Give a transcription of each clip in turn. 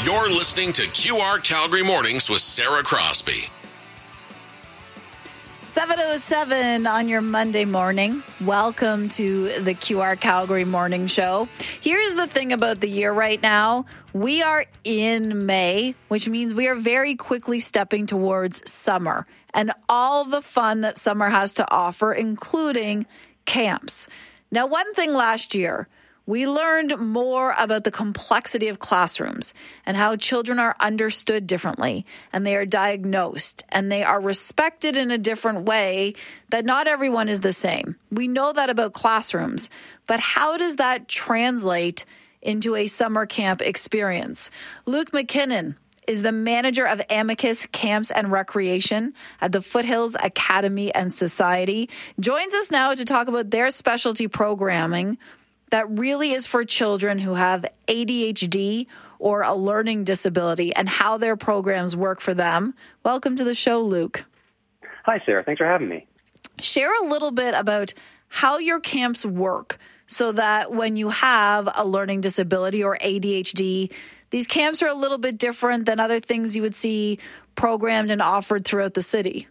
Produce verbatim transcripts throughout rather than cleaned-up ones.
You're listening to Q R Calgary Mornings with Sarah Crosby. seven oh seven on your Monday morning. Welcome to the Q R Calgary Morning Show. Here's the thing about the year right now. We are in May, which means we are very quickly stepping towards summer and all the fun that summer has to offer, including camps. Now, one thing last year, we learned more about the complexity of classrooms and how children are understood differently and they are diagnosed and they are respected in a different way, that not everyone is the same. We know that about classrooms, but how does that translate into a summer camp experience? Luke McKinnon is the manager of Amicus Camps and Recreation at the Foothills Academy and Society, joins us now to talk about their specialty programming that really is for children who have A D H D or a learning disability and how their programs work for them. Welcome to the show, Luke. Hi, Sarah. Thanks for having me. Share a little bit about how your camps work so that when you have a learning disability or A D H D, these camps are a little bit different than other things you would see programmed and offered throughout the city.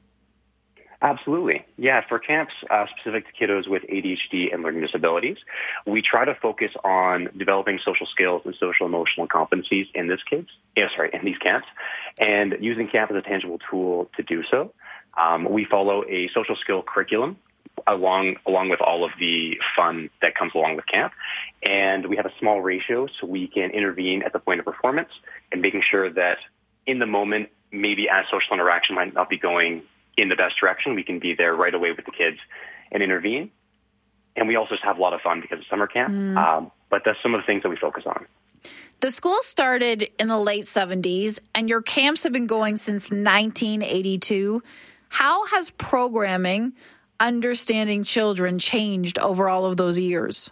Absolutely. Yeah, for camps uh, specific to kiddos with A D H D and learning disabilities, we try to focus on developing social skills and social emotional competencies in this kids, yeah, sorry, in these camps, and using camp as a tangible tool to do so. Um, we follow a social skill curriculum along along with all of the fun that comes along with camp, and we have a small ratio so we can intervene at the point of performance and making sure that in the moment, maybe as social interaction might not be going in the best direction, we can be there right away with the kids and intervene. And we also just have a lot of fun because of summer camp. Mm. Um, but that's some of the things that we focus on. The school started in the late seventies, and your camps have been going since nineteen eighty-two. How has programming, understanding children, changed over all of those years?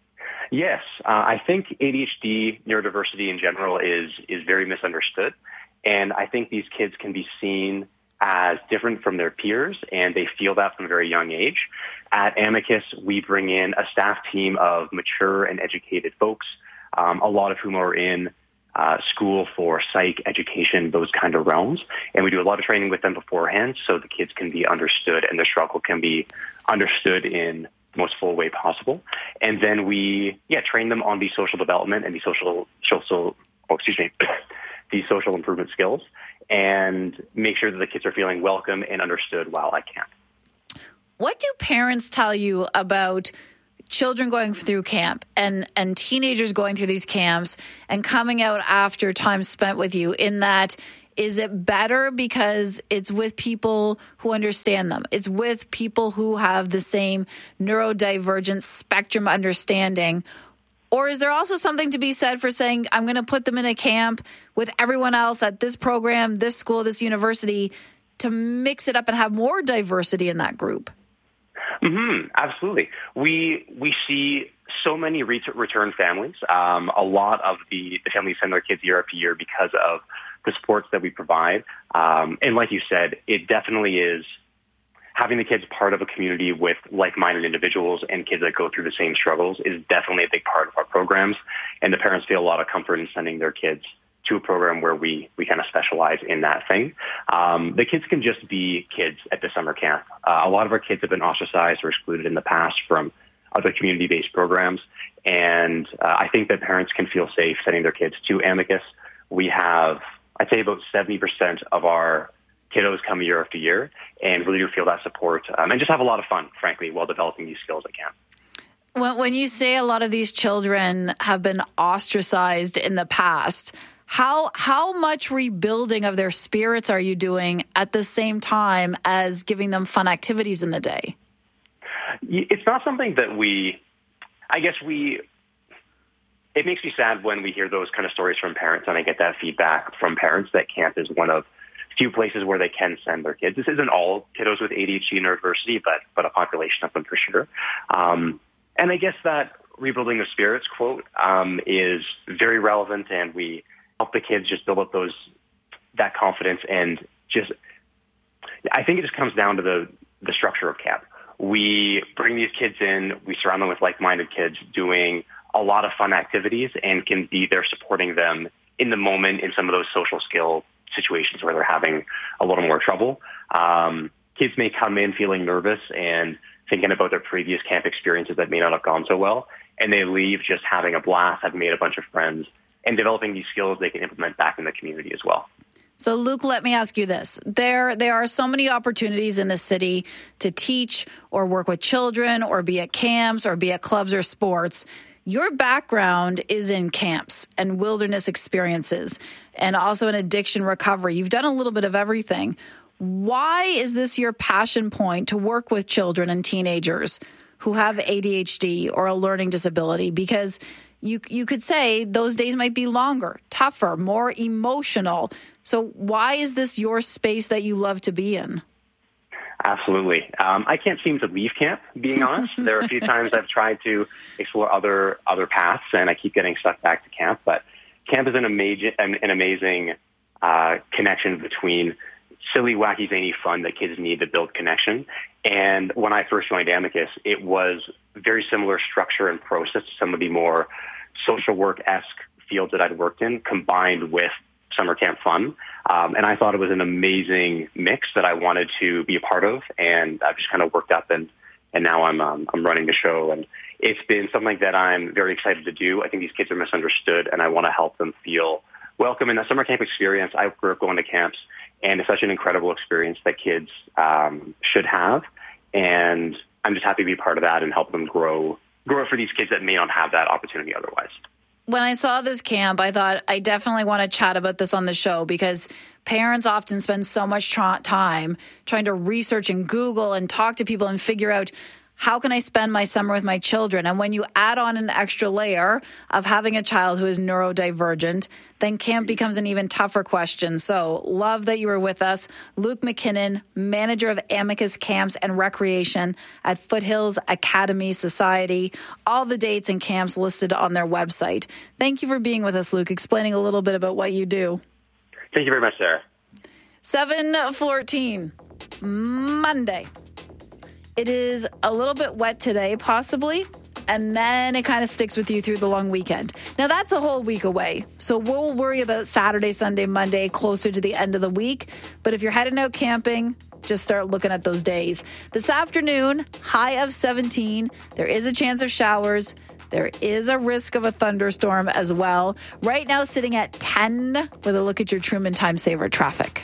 Yes, uh, I think A D H D, neurodiversity in general, is is very misunderstood. And I think these kids can be seen as different from their peers, and they feel that from a very young age. At Amicus, we bring in a staff team of mature and educated folks, um, a lot of whom are in uh, school for psych, education, those kind of realms. And we do a lot of training with them beforehand so the kids can be understood and their struggle can be understood in the most full way possible. And then we, yeah, train them on the social development and the social, social oh, excuse me, the social improvement skills, and make sure that the kids are feeling welcome and understood while at camp. What do parents tell you about children going through camp and, and teenagers going through these camps and coming out after time spent with you, in that, is it better because it's with people who understand them? It's with people who have the same neurodivergent spectrum understanding? Or is there also something to be said for saying, I'm going to put them in a camp with everyone else at this program, this school, this university, to mix it up and have more diversity in that group? Mm-hmm, absolutely. We we see so many ret- return families. Um, a lot of the, the families send their kids year after year because of the supports that we provide. Um, and like you said, it definitely is having the kids part of a community with like-minded individuals and kids that go through the same struggles is definitely a big part of our programs. And the parents feel a lot of comfort in sending their kids to a program where we, we kind of specialize in that thing. Um, the kids can just be kids at the summer camp. Uh, a lot of our kids have been ostracized or excluded in the past from other community-based programs. And uh, I think that parents can feel safe sending their kids to Amicus. We have, I'd say about seventy percent of our kiddos come year after year and really do feel that support um, and just have a lot of fun, frankly, while developing these skills at camp. When, when you say a lot of these children have been ostracized in the past, how how much rebuilding of their spirits are you doing at the same time as giving them fun activities in the day? It's not something that we, I guess we, it makes me sad when we hear those kind of stories from parents, and I get that feedback from parents that camp is one of few places where they can send their kids. This isn't all kiddos with A D H D and neurodiversity, but but a population of them for sure. Um, and I guess that rebuilding of spirits quote um, is very relevant, and we help the kids just build up those that confidence. And just, I think it just comes down to the the structure of camp. We bring these kids in, we surround them with like-minded kids doing a lot of fun activities and can be there supporting them in the moment in some of those social skill situations where they're having a little more trouble. Um, kids may come in feeling nervous and thinking about their previous camp experiences that may not have gone so well, and they leave just having a blast, having made a bunch of friends, and developing these skills they can implement back in the community as well. So, Luke, let me ask you this. There there are so many opportunities in the city to teach or work with children or be at camps or be at clubs or sports. Your background is in camps and wilderness experiences and also in addiction recovery. You've done a little bit of everything. Why is this your passion point to work with children and teenagers who have A D H D or a learning disability? Because you you could say those days might be longer, tougher, more emotional. So why is this your space that you love to be in? Absolutely. Um, I can't seem to leave camp, being honest. There are a few times I've tried to explore other other paths, and I keep getting stuck back to camp. But camp is an amazing, an, an amazing uh, connection between silly, wacky, zany fun that kids need to build connection. And when I first joined Amicus, it was very similar structure and process to some of the more social work-esque fields that I'd worked in, combined with summer camp fun. Um, and I thought it was an amazing mix that I wanted to be a part of. And I've just kind of worked up and, and now I'm, um, I'm running the show. And it's been something that I'm very excited to do. I think these kids are misunderstood and I want to help them feel welcome in that summer camp experience. I grew up going to camps and it's such an incredible experience that kids um, should have. And I'm just happy to be part of that and help them grow, grow for these kids that may not have that opportunity otherwise. When I saw this camp, I thought I definitely want to chat about this on the show because parents often spend so much tra- time trying to research and Google and talk to people and figure out how can I spend my summer with my children? And when you add on an extra layer of having a child who is neurodivergent, then camp becomes an even tougher question. So love that you were with us. Luke McKinnon, manager of Amicus Camps and Recreation at Foothills Academy Society. All the dates and camps listed on their website. Thank you for being with us, Luke, explaining a little bit about what you do. Thank you very much, Sarah. seven fourteen, Monday. It is a little bit wet today, possibly, and then it kind of sticks with you through the long weekend. Now, that's a whole week away, so we'll worry about Saturday, Sunday, Monday closer to the end of the week. But if you're heading out camping, just start looking at those days. This afternoon, high of seventeen. There is a chance of showers. There is a risk of a thunderstorm as well. Right now, sitting at ten with a look at your Truman Time Saver traffic.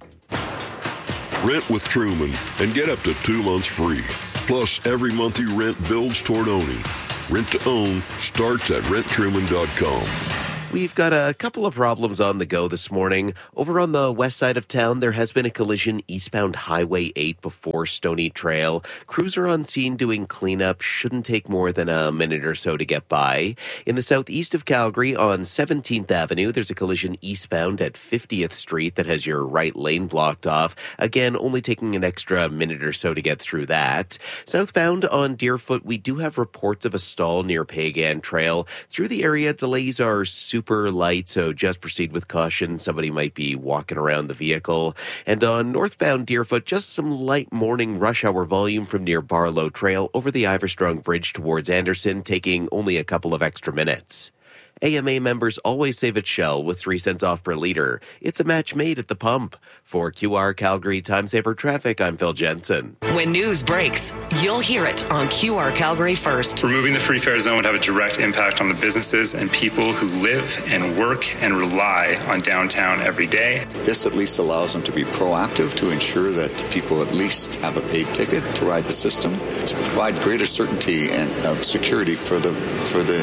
Rent with Truman and get up to two months free. Plus, every month you rent builds toward owning. Rent to own starts at rent truman dot com. We've got a couple of problems on the go this morning. Over on the west side of town, there has been a collision eastbound Highway eight before Stony Trail. Crews are on scene doing cleanup. Shouldn't take more than a minute or so to get by. In the southeast of Calgary on seventeenth Avenue, there's a collision eastbound at fiftieth Street that has your right lane blocked off. Again, only taking an extra minute or so to get through that. Southbound on Deerfoot, we do have reports of a stall near Pagan Trail. Through the area, delays are super Super light, so just proceed with caution. Somebody might be walking around the vehicle. And on northbound Deerfoot, just some light morning rush hour volume from near Barlow Trail over the Iverstrong Bridge towards Anderson, taking only a couple of extra minutes. A M A members always save at Shell with three cents off per liter. It's a match made at the pump. For Q R Calgary Time Saver Traffic, I'm Phil Jensen. When news breaks, you'll hear it on Q R Calgary first. Removing the free fare zone would have a direct impact on the businesses and people who live and work and rely on downtown every day. This at least allows them to be proactive to ensure that people at least have a paid ticket to ride the system, to provide greater certainty and of security for the for the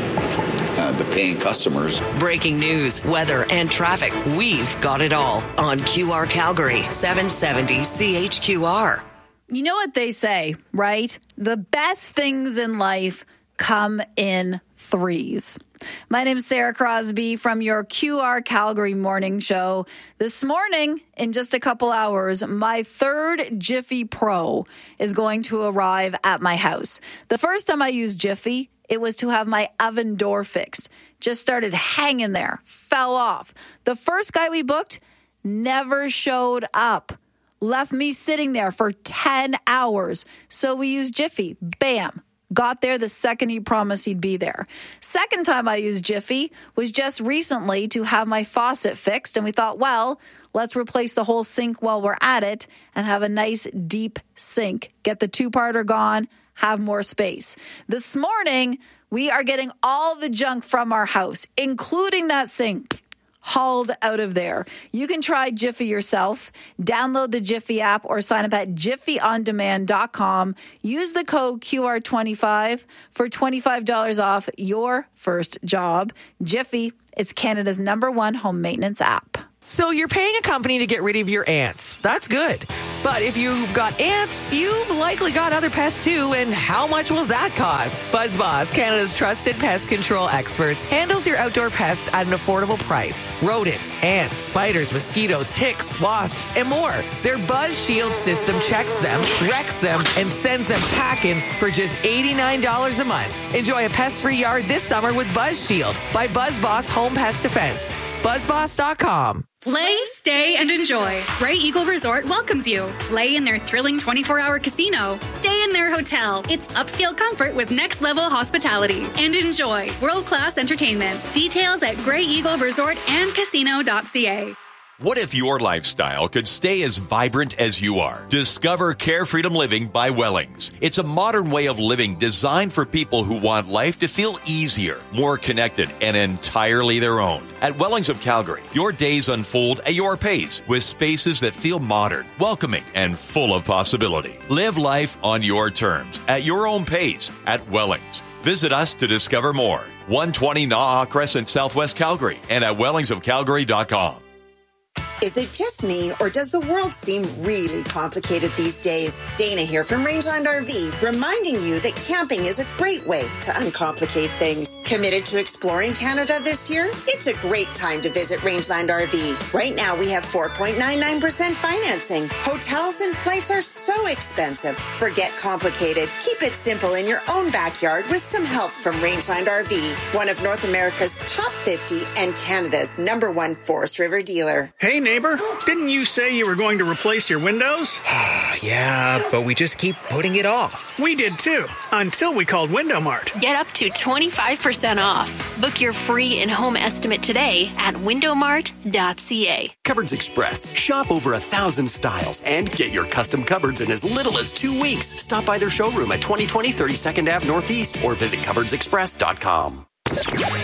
Uh, the paying customers. Breaking news, weather, and traffic. We've got it all on Q R Calgary, seven seventy C H Q R. You know what they say, right? The best things in life come in threes. My name is Sarah Crosby from your Q R Calgary Morning Show. This morning, in just a couple hours, my third Jiffy Pro is going to arrive at my house. The first time I used Jiffy, it was to have my oven door fixed. Just started hanging there, fell off. The first guy we booked never showed up. Left me sitting there for ten hours. So we used Jiffy. Bam. Got there the second he promised he'd be there. Second time I used Jiffy was just recently to have my faucet fixed, and we thought, well, let's replace the whole sink while we're at it and have a nice deep sink. Get the two-parter gone, have more space. This morning, we are getting all the junk from our house, including that sink, hauled out of there. You can try Jiffy yourself. Download the Jiffy app or sign up at jiffy on demand dot com. Use the code Q R twenty-five for twenty-five dollars off your first job. Jiffy, it's Canada's number one home maintenance app. So you're paying a company to get rid of your ants. That's good. But if you've got ants, you've likely got other pests too. And how much will that cost? BuzzBoss, Canada's trusted pest control experts, handles your outdoor pests at an affordable price. Rodents, ants, spiders, mosquitoes, ticks, wasps, and more. Their Buzz Shield system checks them, wrecks them, and sends them packing for just eighty-nine dollars a month. Enjoy a pest-free yard this summer with Buzz Shield by BuzzBoss Home Pest Defense. buzz boss dot com. Play, stay, and enjoy. Grey Eagle Resort welcomes you. Play in their thrilling twenty-four hour casino. Stay in their hotel. It's upscale comfort with next-level hospitality. And enjoy world-class entertainment. Details at grey eagle resort and casino dot c a. What if your lifestyle could stay as vibrant as you are? Discover Care Freedom Living by Wellings. It's a modern way of living designed for people who want life to feel easier, more connected, and entirely their own. At Wellings of Calgary, your days unfold at your pace with spaces that feel modern, welcoming, and full of possibility. Live life on your terms, at your own pace, at Wellings. Visit us to discover more. one twenty Naha Crescent, Southwest Calgary, and at wellings of calgary dot com. Is it just me, or does the world seem really complicated these days? Dana here from Rangeland R V, reminding you that camping is a great way to uncomplicate things. Committed to exploring Canada this year? It's a great time to visit Rangeland R V. Right now, we have four point nine nine percent financing. Hotels and flights are so expensive. Forget complicated. Keep it simple in your own backyard with some help from Rangeland R V, one of North America's top fifty and Canada's number one Forest River dealer. Hey, neighbor, didn't you say you were going to replace your windows? Yeah, but we just keep putting it off. We did too, until we called Window Mart. Get up to twenty-five percent off. Book your free in-home estimate today at window mart dot c a. Cupboards Express. Shop over a thousand styles and get your custom cupboards in as little as two weeks. Stop by their showroom at twenty twenty thirty-second Avenue Northeast or visit cupboards express dot com.